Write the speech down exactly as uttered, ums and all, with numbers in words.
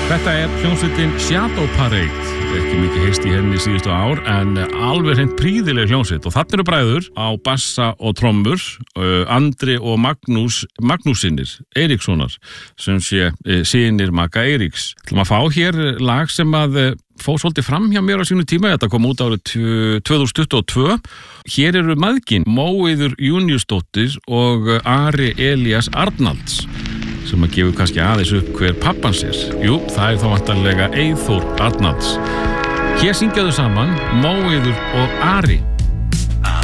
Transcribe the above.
Þetta er hljómsveitin Shadow Parade, ekki mikið heist í henni síðustu ár, en alveg hreint prýðileg hljómsveit. Og þarna eru bræður á bassa og trommur, uh, Andri og Magnús, Magnúsinir Eiríkssonar, sem sé uh, synir Magga Eiríks. Til að fá hér lag sem að uh, fór svolítið fram hjá mér á sínu tíma, þetta kom út árið tvö þúsund tuttugu og tvö. Hér eru maðgin Móeiður Júniusdóttir og uh, Ari Elías Arnalds, sem að gefa kannski aðeins upp hver pappans er. Jú, það er þá vantarlega Eyþór Arnalds. Hér syngja þau saman Móeiður og Ari.